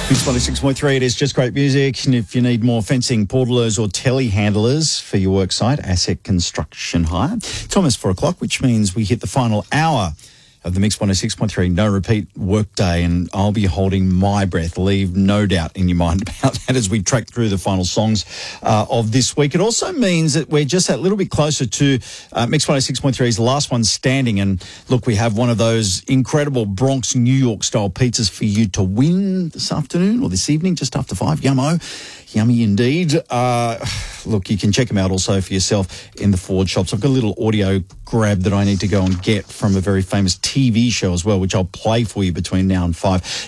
Mix 106.3, it is just great music. And if you need more fencing, portalers or telehandlers for your worksite, Asset Construction Hire. It's almost 4 o'clock, which means we hit the final hour of the Mix 106.3 no repeat workday, and I'll be holding my breath. Leave no doubt in your mind about that as we track through the final songs of this week. It also means that we're just that little bit closer to Mix 106.3's last one standing. And look, we have one of those incredible Bronx, New York style pizzas for you to win this afternoon or this evening, just after 5. Yummy indeed. Look, you can check them out also for yourself in the Ford shops. I've got a little audio grab that I need to go and get from a very famous TV show as well, which I'll play for you between now and 5.